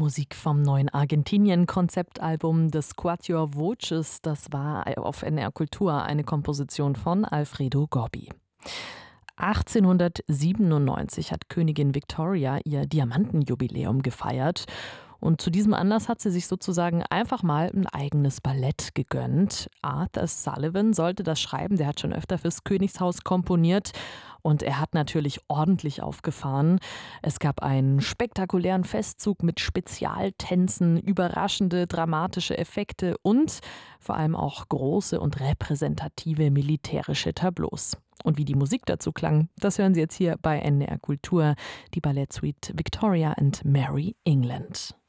Musik vom neuen Argentinien-Konzeptalbum des Quatuor Voces, das war auf NR Kultur eine Komposition von Alfredo Gobbi. 1897 hat Königin Victoria ihr Diamantenjubiläum gefeiert. Und zu diesem Anlass hat sie sich sozusagen einfach mal ein eigenes Ballett gegönnt. Arthur Sullivan sollte das schreiben, der hat schon öfter fürs Königshaus komponiert. Und er hat natürlich ordentlich aufgefahren. Es gab einen spektakulären Festzug mit Spezialtänzen, überraschende dramatische Effekte und vor allem auch große und repräsentative militärische Tableaus. Und wie die Musik dazu klang, das hören Sie jetzt hier bei NDR Kultur, die Ballettsuite Victoria and Mary England.